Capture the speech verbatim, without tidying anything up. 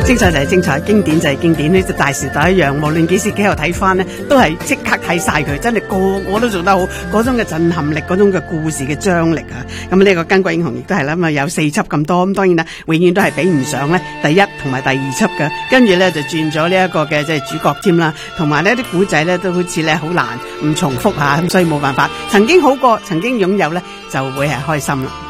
精彩就係精彩，經典就係經典，呢隻大時代一樣，無論幾時幾後睇翻呢，都係即刻睇晒佢，真係個個都做得好，嗰種嘅震撼力，嗰種嘅故事嘅張力啊！咁呢個《巾幗英雄》亦都係啦，咁啊有四輯咁多，咁當然啦，永遠都係比唔上咧第一同埋第二輯嘅，跟住咧就轉咗呢一個嘅即係主角添啦，同埋呢啲古仔咧都好似咧好難唔重複吓，咁所以冇辦法，曾經好過，曾經擁有咧就會係開心啦。